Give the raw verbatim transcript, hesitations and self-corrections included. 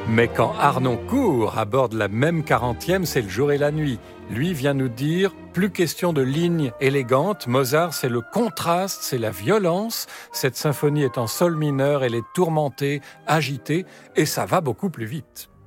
Mais quand Harnoncourt aborde la même quarantième, c'est le jour et la nuit. Lui vient nous dire, plus question de lignes élégantes, Mozart c'est le contraste, c'est la violence. Cette symphonie est en sol mineur, elle est tourmentée, agitée, et ça va beaucoup plus vite.